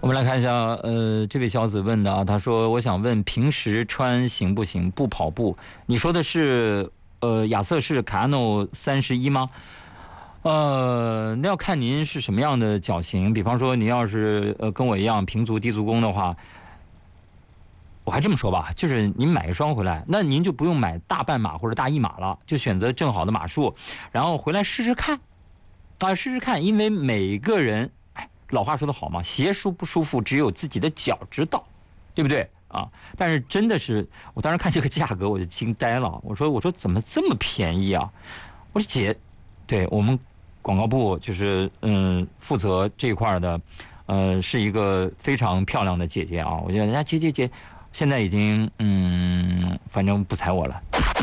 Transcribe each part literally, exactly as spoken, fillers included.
我们来看一下，呃，这位小子问的啊，他说：“我想问，平时穿行不行？不跑步？你说的是呃亚瑟士卡诺三十一吗？呃，那要看您是什么样的脚型。比方说，您要是呃跟我一样平足低足弓的话，我还这么说吧，就是您买一双回来，那您就不用买大半码或者大一码了，就选择正好的码数，然后回来试试看，啊，试试看，因为每个人。”老话说得好嘛，鞋舒不舒服只有自己的脚知道，对不对啊？但是真的是，我当时看这个价格我就惊呆了。我说我说怎么这么便宜啊？我说姐，对我们广告部就是嗯负责这一块的，呃是一个非常漂亮的姐姐啊。我觉得人家姐姐姐现在已经嗯反正不睬我了。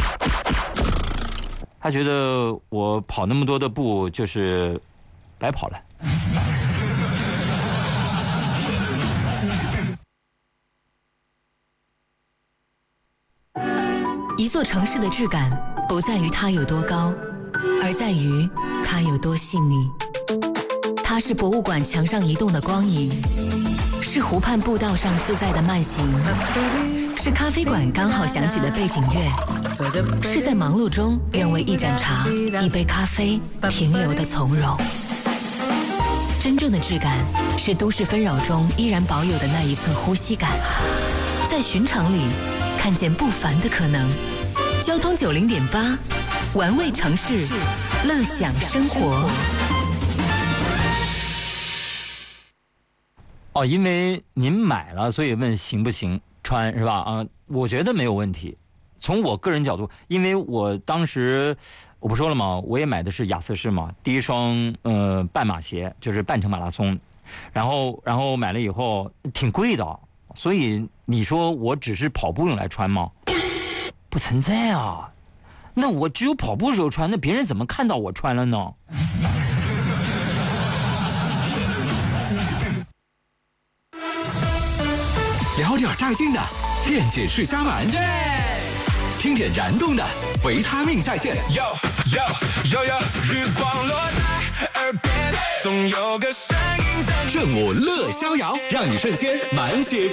她觉得我跑那么多的步就是白跑了。 一座城市的质感不在于它有多高，而在于它有多细腻。它是博物馆墙上移动的光影，是湖畔步道上自在的慢行，是咖啡馆刚好响起的背景乐，是在忙碌中愿为一盏茶、一杯咖啡停留的从容。真正的质感是都市纷扰中依然保有的那一寸呼吸感，在寻常里看见不凡的可能。交通九零点八，玩味城市，乐享生活。 哦，因为您买了，所以问行不行穿是吧？啊，我觉得没有问题。从我个人角度，因为我当时我不说了吗？我也买的是亚瑟士嘛，第一双呃半马鞋，就是半程马拉松，然后然后买了以后挺贵的，所以你说我只是跑步用来穿吗？不存在啊，那我只有跑步时候穿，那别人怎么看到我穿了呢？ 聊点带劲的，电解质加满，听点燃动的，维他命在线。 有有有有，日光落在耳边，总有个声音等你。 正午乐逍遥，让你瞬间满血。